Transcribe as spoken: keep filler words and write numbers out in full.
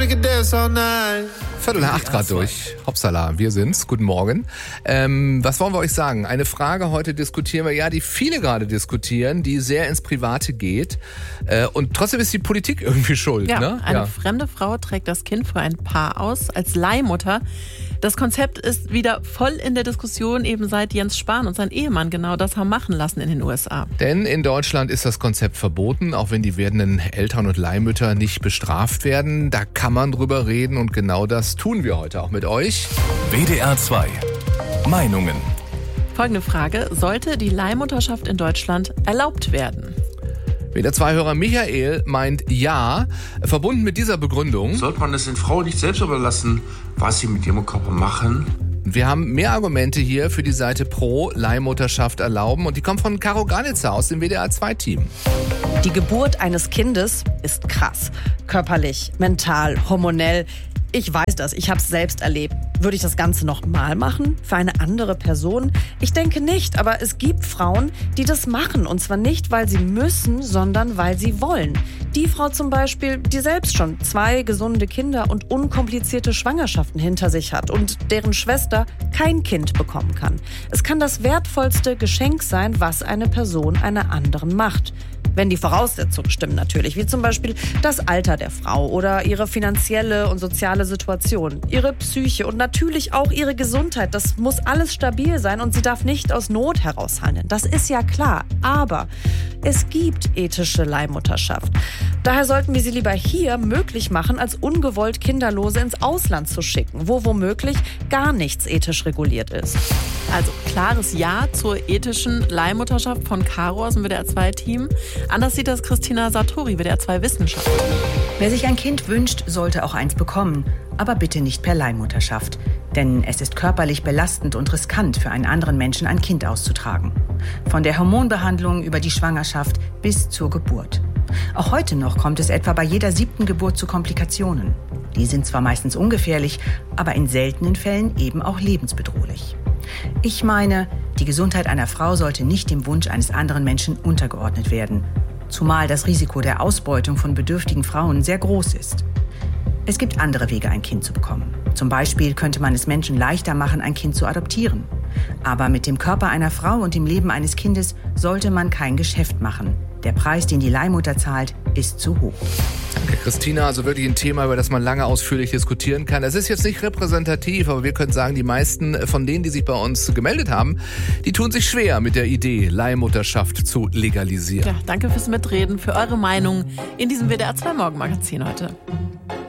we could dance all night. Viertel nach acht Grad durch. Hoppsala, wir sind's. Guten Morgen. Ähm, was wollen wir euch sagen? Eine Frage heute diskutieren wir, ja, die viele gerade diskutieren, die sehr ins Private geht. Äh, und trotzdem ist die Politik irgendwie schuld. Ja, ne? eine ja. fremde Frau trägt das Kind für ein Paar aus als Leihmutter. Das Konzept ist wieder voll in der Diskussion, eben seit Jens Spahn und sein Ehemann genau das haben machen lassen in den U S A. Denn in Deutschland ist das Konzept verboten, auch wenn die werdenden Eltern und Leihmütter nicht bestraft werden. Da kann man drüber reden und genau das tun wir heute auch mit euch. W D R zwei. Meinungen. Folgende Frage: Sollte die Leihmutterschaft in Deutschland erlaubt werden? W D R zwei-Hörer Michael meint ja, verbunden mit dieser Begründung. Sollte man es den Frauen nicht selbst überlassen, was sie mit ihrem Körper machen? Wir haben mehr Argumente hier für die Seite pro Leihmutterschaft erlauben und die kommen von Caro Garnitzer aus dem W D R zwei Team. Die Geburt eines Kindes ist krass. Körperlich, mental, hormonell. Ich weiß das, ich habe es selbst erlebt. Würde ich das Ganze nochmal machen? Für eine andere Person? Ich denke nicht, aber es gibt Frauen, die das machen. Und zwar nicht, weil sie müssen, sondern weil sie wollen. Die Frau zum Beispiel, die selbst schon zwei gesunde Kinder und unkomplizierte Schwangerschaften hinter sich hat und deren Schwester kein Kind bekommen kann. Es kann das wertvollste Geschenk sein, was eine Person einer anderen macht. Wenn die Voraussetzungen stimmen natürlich, wie zum Beispiel das Alter der Frau oder ihre finanzielle und soziale Situation, ihre Psyche und natürlich auch ihre Gesundheit. Das muss alles stabil sein und sie darf nicht aus Not heraus handeln. Das ist ja klar, aber es gibt ethische Leihmutterschaft. Daher sollten wir sie lieber hier möglich machen, als ungewollt Kinderlose ins Ausland zu schicken, wo womöglich gar nichts ethisch reguliert ist. Also klares Ja zur ethischen Leihmutterschaft von Caro aus dem W D R zwei Team. Anders sieht das Christina Sartori, W D R zwei Wissenschaft. Wer sich ein Kind wünscht, sollte auch eins bekommen. Aber bitte nicht per Leihmutterschaft. Denn es ist körperlich belastend und riskant, für einen anderen Menschen ein Kind auszutragen. Von der Hormonbehandlung über die Schwangerschaft bis zur Geburt. Auch heute noch kommt es etwa bei jeder siebten Geburt zu Komplikationen. Die sind zwar meistens ungefährlich, aber in seltenen Fällen eben auch lebensbedrohlich. Ich meine, die Gesundheit einer Frau sollte nicht dem Wunsch eines anderen Menschen untergeordnet werden. Zumal das Risiko der Ausbeutung von bedürftigen Frauen sehr groß ist. Es gibt andere Wege, ein Kind zu bekommen. Zum Beispiel könnte man es Menschen leichter machen, ein Kind zu adoptieren. Aber mit dem Körper einer Frau und dem Leben eines Kindes sollte man kein Geschäft machen. Der Preis, den die Leihmutter zahlt, ist zu hoch. Danke, Christina. Also wirklich ein Thema, über das man lange ausführlich diskutieren kann. Es ist jetzt nicht repräsentativ, aber wir können sagen, die meisten von denen, die sich bei uns gemeldet haben, die tun sich schwer mit der Idee, Leihmutterschaft zu legalisieren. Ja, danke fürs Mitreden, für eure Meinung in diesem W D R zwei Morgenmagazin heute.